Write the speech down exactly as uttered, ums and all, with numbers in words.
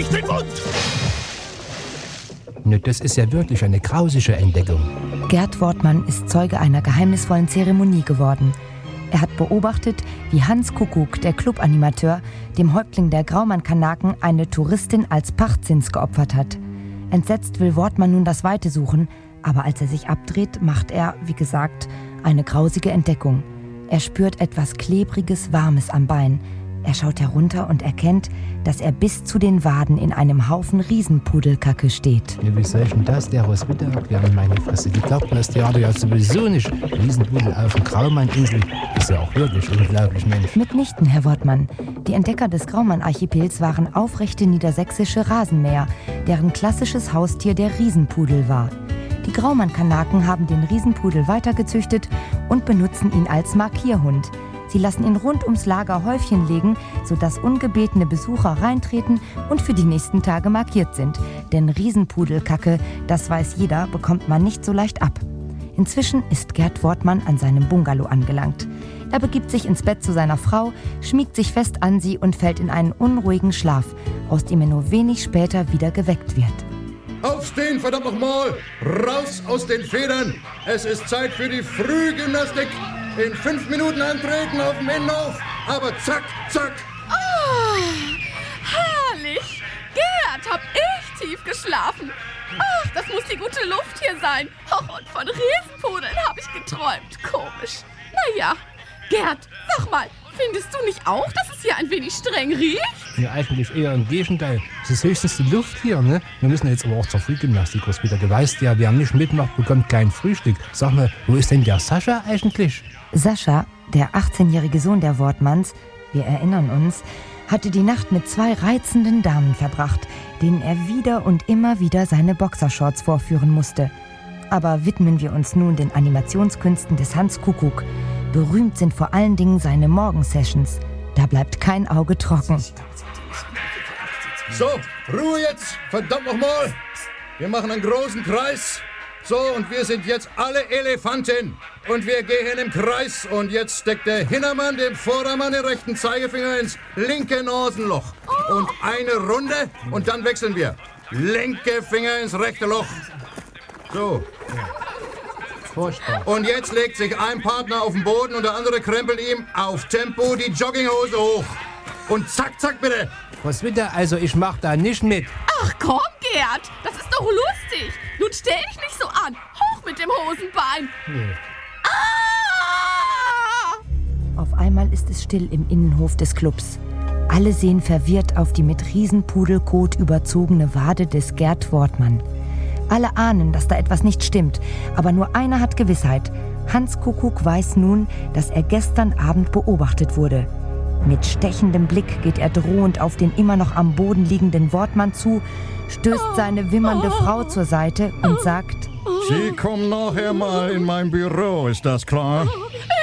nicht den Mund! Ne, das ist ja wirklich eine grausige Entdeckung. Gerd Wortmann ist Zeuge einer geheimnisvollen Zeremonie geworden. Er hat beobachtet, wie Hans Kuckuck, der Clubanimateur, dem Häuptling der Graumann-Kanaken eine Touristin als Pachtzins geopfert hat. Entsetzt will Wortmann nun das Weite suchen, aber als er sich abdreht, macht er, wie gesagt, eine grausige Entdeckung. Er spürt etwas Klebriges, Warmes am Bein. Er schaut herunter und erkennt, dass er bis zu den Waden in einem Haufen Riesenpudelkacke steht. Ja, wie soll ich denn das, der Roswitha, während meine Fresse? Die glaubt mir das Theater ja sowieso nicht. Riesenpudel auf der Graumann-Insel ist ja auch wirklich unglaublich, Mensch. Mitnichten, Herr Wortmann. Die Entdecker des Graumann-Archipels waren aufrechte niedersächsische Rasenmäher, deren klassisches Haustier der Riesenpudel war. Die Graumann-Kanaken haben den Riesenpudel weitergezüchtet und benutzen ihn als Markierhund. Sie lassen ihn rund ums Lager Häufchen legen, sodass ungebetene Besucher reintreten und für die nächsten Tage markiert sind. Denn Riesenpudelkacke, das weiß jeder, bekommt man nicht so leicht ab. Inzwischen ist Gerd Wortmann an seinem Bungalow angelangt. Er begibt sich ins Bett zu seiner Frau, schmiegt sich fest an sie und fällt in einen unruhigen Schlaf, aus dem er nur wenig später wieder geweckt wird. Aufstehen, verdammt nochmal! Raus aus den Federn! Es ist Zeit für die Frühgymnastik! In fünf Minuten antreten auf dem Innenhof, aber zack, zack! Oh, herrlich! Gerd, hab ich tief geschlafen. Ach, das muss die gute Luft hier sein. Och, und von Riesenpudeln habe ich geträumt. Komisch. Naja, Gerd, sag mal, findest du nicht auch, dass es hier ein wenig streng riecht? Ja, eigentlich eher im Gegenteil. Es ist höchstens die Luft hier, ne? Wir müssen jetzt aber auch zur Frühgymnastik wieder. Du weißt ja, wer nicht mitmacht, bekommt kein Frühstück. Sag mal, wo ist denn der Sascha eigentlich? Sascha, der achtzehnjährige Sohn der Wortmanns, wir erinnern uns, hatte die Nacht mit zwei reizenden Damen verbracht, denen er wieder und immer wieder seine Boxershorts vorführen musste. Aber widmen wir uns nun den Animationskünsten des Hans Kuckuck. Berühmt sind vor allen Dingen seine Morgensessions. Da bleibt kein Auge trocken. So, Ruhe jetzt! Verdammt nochmal! Wir machen einen großen Kreis. So, und wir sind jetzt alle Elefanten. Und wir gehen im Kreis. Und jetzt steckt der Hintermann dem Vordermann den rechten Zeigefinger ins linke Nasenloch. Und eine Runde und dann wechseln wir. Linke Finger ins rechte Loch. So. Furchtbar. Und jetzt legt sich ein Partner auf den Boden und der andere krempelt ihm auf Tempo die Jogginghose hoch. Und zack, zack, bitte. Was will der? Also, ich mach da nicht mit. Ach komm, Gerd, das ist doch lustig. Nun stell dich nicht so an. Hoch mit dem Hosenbein. Nee. Ah! Auf einmal ist es still im Innenhof des Clubs. Alle sehen verwirrt auf die mit Riesenpudelkot überzogene Wade des Gerd Wortmann. Alle ahnen, dass da etwas nicht stimmt, aber nur einer hat Gewissheit. Hans Kuckuck weiß nun, dass er gestern Abend beobachtet wurde. Mit stechendem Blick geht er drohend auf den immer noch am Boden liegenden Wortmann zu, stößt seine wimmernde Frau zur Seite und sagt: Sie kommen nachher mal in mein Büro, ist das klar?